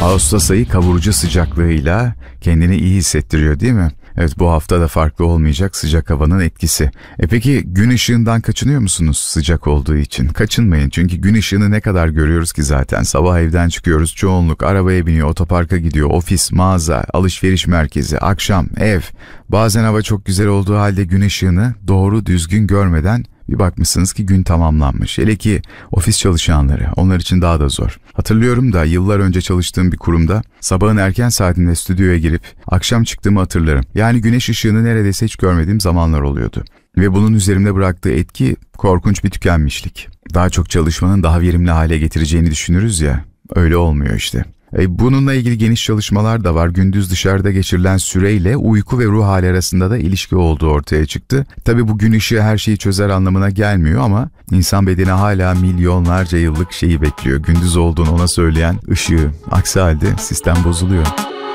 Ağustos ayı kavurucu sıcaklığıyla kendini iyi hissettiriyor değil mi? Evet, bu hafta da farklı olmayacak sıcak havanın etkisi. Peki gün ışığından kaçınıyor musunuz sıcak olduğu için? Kaçınmayın, çünkü gün ışığını ne kadar görüyoruz ki zaten. Sabah evden çıkıyoruz, çoğunluk arabaya biniyor, otoparka gidiyor, ofis, mağaza, alışveriş merkezi, akşam, ev. Bazen hava çok güzel olduğu halde gün ışığını doğru düzgün görmeden bir bakmışsınız ki gün tamamlanmış. Hele ki ofis çalışanları, onlar için daha da zor. Hatırlıyorum da yıllar önce çalıştığım bir kurumda sabahın erken saatinde stüdyoya girip akşam çıktığımı hatırlarım. Yani güneş ışığını neredeyse hiç görmediğim zamanlar oluyordu. Ve bunun üzerimde bıraktığı etki korkunç bir tükenmişlik. Daha çok çalışmanın daha verimli hale getireceğini düşünürüz ya, öyle olmuyor işte. Bununla ilgili geniş çalışmalar da var. Gündüz dışarıda geçirilen süreyle uyku ve ruh hali arasında da ilişki olduğu ortaya çıktı. Tabii bu gün ışığı her şeyi çözer anlamına gelmiyor ama insan bedeni hala milyonlarca yıllık şeyi bekliyor. Gündüz olduğunu ona söyleyen ışığı. Aksi halde sistem bozuluyor.